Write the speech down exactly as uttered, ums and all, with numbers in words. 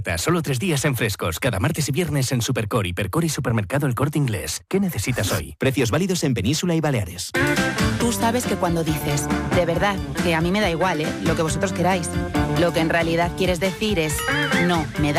oferta, solo tres días en Frescos, cada martes y viernes en Supercor, Hipercor y Supermercado El Corte Inglés. ¿Qué necesitas hoy? Precios válidos en Península y Baleares. Tú sabes que cuando dices, de verdad, que a mí me da igual, ¿eh?, lo que vosotros queráis, lo que en realidad quieres decir es, no, me da